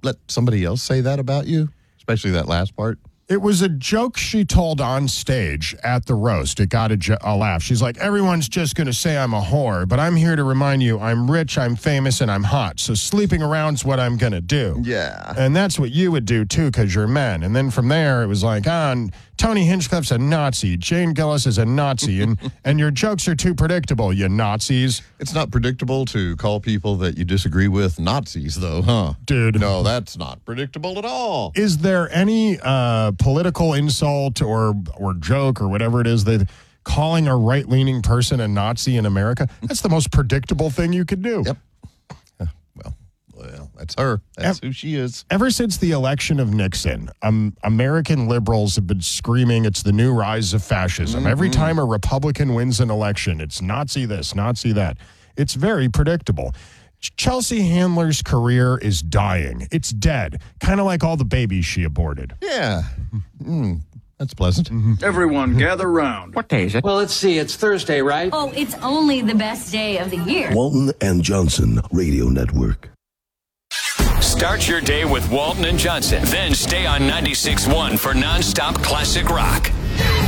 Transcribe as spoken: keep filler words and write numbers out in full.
let somebody else say that about you, especially that last part? It was a joke she told on stage at the roast. It got a, jo- a laugh. She's like, everyone's just going to say I'm a whore, but I'm here to remind you I'm rich, I'm famous, and I'm hot. So sleeping around's what I'm going to do. Yeah. And that's what you would do, too, because you're men. And then from there, it was like, ah, Tony Hinchcliffe's a Nazi. Jane Gillis is a Nazi. And, and your jokes are too predictable, you Nazis. It's not predictable to call people that you disagree with Nazis, though, huh? Dude. No, that's not predictable at all. Is there any uh, political insult or or joke or whatever it is that calling a right-leaning person a Nazi in America? That's the most predictable thing you could do. Yep. Well, well, that's her. That's who she is. Ever since the election of Nixon, um, American liberals have been screaming it's the new rise of fascism. Mm-hmm. Every time a Republican wins an election, it's Nazi this, Nazi that. It's very predictable. Chelsea Handler's career is dying. It's dead. Kind of like all the babies she aborted. Yeah. Mm, that's pleasant. Everyone gather round. What day is it? Well, let's see. It's Thursday, right? Oh, it's only the best day of the year. Walton and Johnson Radio Network. Start your day with Walton and Johnson. Then stay on ninety-six point one for nonstop classic rock.